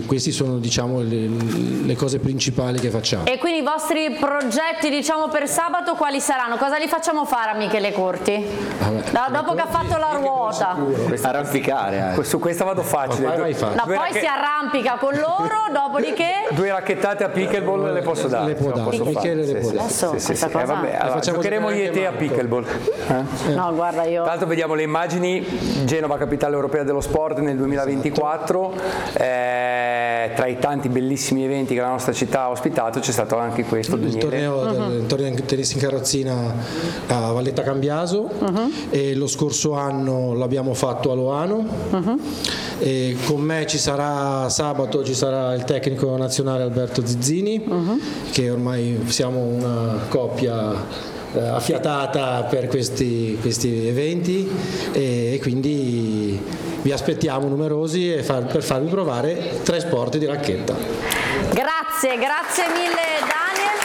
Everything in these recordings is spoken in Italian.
questi sono, diciamo, le cose principali che facciamo. E quindi i vostri progetti, diciamo, per sabato quali saranno? Cosa gli facciamo fare a Michele Curti? Dopo che ha fatto la ruota. Arrampicare. Su questa vado facile. No, poi si arrampica con loro, dopodiché 2 racchettate a pickleball le posso dare. Le può dare, Michele le può dare. adesso questa cosa. Vabbè, allora, giocheremo io e te a pickleball. No, guarda, io Tra l'altro vediamo le immagini, Genova capitale europea dello sport nel 2024, tra i tanti bellissimi eventi che la nostra città ha ospitato c'è stato anche questo. Il torneo del tennis in carrozzina a Valletta Cambiaso, e lo scorso anno l'abbiamo fatto a Loano, e con me sabato ci sarà il tecnico nazionale Alberto Zizzini, che ormai siamo una coppia affiatata per questi eventi, e quindi vi aspettiamo numerosi per farvi provare 3 sport di racchetta. grazie mille Daniel.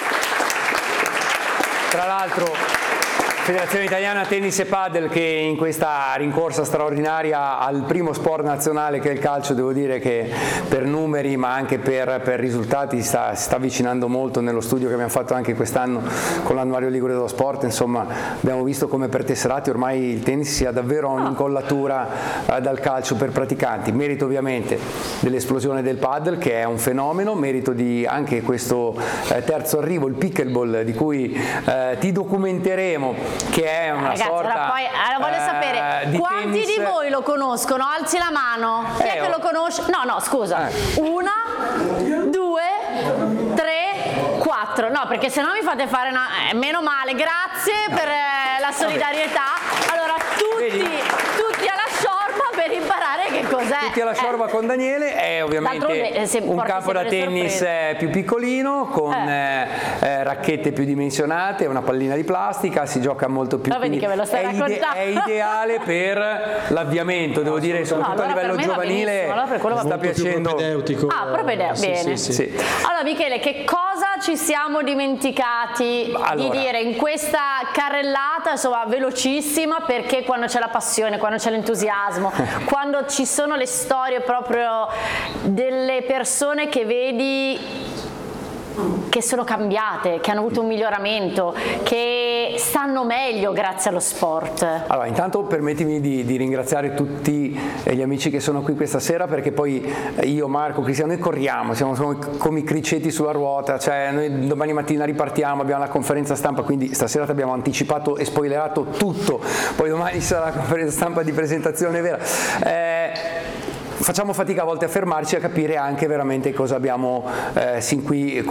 Tra l'altro Federazione Italiana Tennis e Padel, che in questa rincorsa straordinaria al primo sport nazionale che è il calcio, devo dire che per numeri ma anche per risultati si sta avvicinando molto. Nello studio che abbiamo fatto anche quest'anno con l'annuario Ligure dello Sport, insomma, abbiamo visto come per tesserati ormai il tennis sia davvero un'incollatura dal calcio per praticanti. Merito ovviamente dell'esplosione del padel, che è un fenomeno, merito di anche questo terzo arrivo, il pickleball, di cui ti documenteremo, che è una sorta voglio sapere quanti tennis. di voi lo conoscono? Alzi la mano. Chi è che lo conosce? No, scusa. 1, 2, 3, 4. No, perché se no mi fate fare meno male. Grazie per la solidarietà. Allora tutti alla sciorba per imparare che cos'è. Tutti alla sciorba con Daniele, è ovviamente un campo da tennis più piccolino, con racchette più dimensionate, una pallina di plastica, si gioca molto più. Vedi che ve lo stai raccontando. È ideale per l'avviamento, devo dire, soprattutto a livello giovanile. Sta piacendo. Propedeutico. Bene. Sì. Allora Michele, che cosa ci siamo dimenticati di dire in questa carrellata, insomma, velocissima, perché quando c'è la passione, quando c'è l'entusiasmo, quando ci sono le storie proprio delle persone che vedi che sono cambiate, che hanno avuto un miglioramento, che stanno meglio grazie allo sport. Allora, intanto permettimi di ringraziare tutti gli amici che sono qui questa sera, perché poi io, Marco, Cristiano, noi corriamo, siamo come i criceti sulla ruota, cioè noi domani mattina ripartiamo, abbiamo la conferenza stampa, quindi stasera ti abbiamo anticipato e spoilerato tutto, poi domani sarà la conferenza stampa di presentazione vera. Facciamo fatica a volte a fermarci a capire anche veramente cosa abbiamo sin qui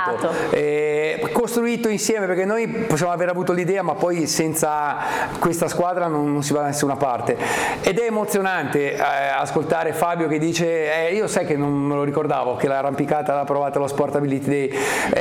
costruito insieme, perché noi possiamo aver avuto l'idea, ma poi senza questa squadra non si va da nessuna parte. Ed è emozionante ascoltare Fabio che dice io sai che non me lo ricordavo che l'arrampicata l'ha provata allo Sportability Day.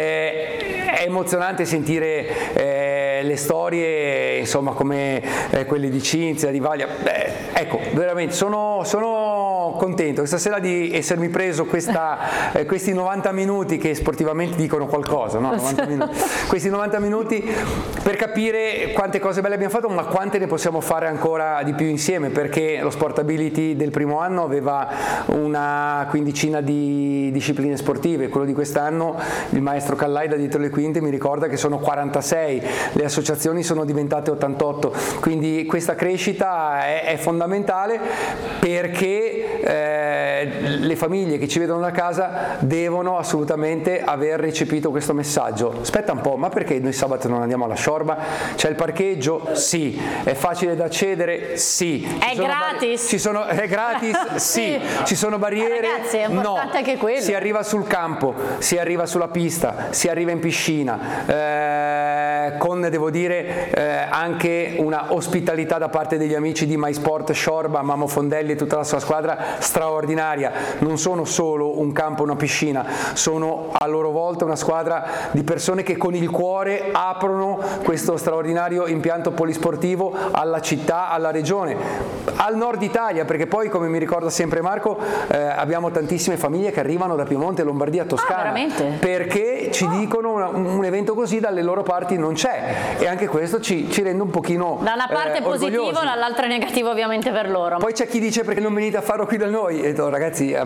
È emozionante sentire le storie, insomma, come quelle di Cinzia, di Vaglia. Ecco, veramente sono contento questa sera di essermi preso questi 90 minuti che sportivamente dicono qualcosa, no? 90 minuti. Questi 90 minuti per capire quante cose belle abbiamo fatto, ma quante ne possiamo fare ancora di più insieme, perché lo Sportability del primo anno aveva una quindicina di discipline sportive, quello di quest'anno il maestro Callai da dietro le quinte mi ricorda che sono 46, le associazioni sono diventate 88, quindi questa crescita è fondamentale, perché le famiglie che ci vedono da casa devono assolutamente aver recepito questo messaggio. Aspetta un po', ma perché noi sabato non andiamo alla Sciorba? C'è il parcheggio? Sì. È facile da accedere? Sì. È gratis? È gratis? Sì. Ci sono barriere? Ragazzi, è importante anche quello. Si arriva sul campo, si arriva sulla pista, si arriva in piscina, con, devo dire, anche una ospitalità da parte degli amici di MySport Sciorba, Mamo Fondelli e tutta la sua squadra straordinaria. Non sono solo un campo e una piscina, sono a loro volta una squadra di persone che con il cuore aprono questo straordinario impianto polisportivo alla città, alla regione, al nord Italia, perché poi, come mi ricorda sempre Marco, abbiamo tantissime famiglie che arrivano da Piemonte, Lombardia, Toscana, perché ci dicono un evento così dalle loro parti non c'è, e anche questo ci rende un pochino da una parte positivo, dall'altra negativo ovviamente per loro. Poi c'è chi dice perché non venite a farlo qui da noi, e ragazzi,